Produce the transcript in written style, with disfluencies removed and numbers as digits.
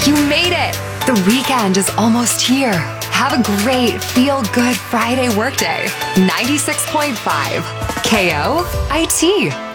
You made it! The weekend is almost here. Have a great, feel-good Friday workday. 96.5 KOIT.